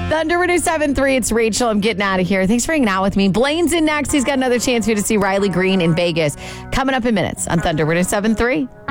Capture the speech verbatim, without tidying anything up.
Thunder one oh seven point three, it's Rachel. I'm getting out of here. Thanks for hanging out with me. Blaine's in next. He's got another chance for you to see Riley Green in Vegas. Coming up in minutes on Thunder one oh seven point three.